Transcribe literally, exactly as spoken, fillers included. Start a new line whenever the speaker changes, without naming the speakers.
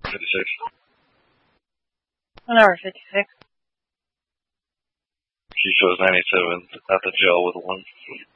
fifty-six.
One hour fifty-six.
She shows ninety-seven at the jail with one.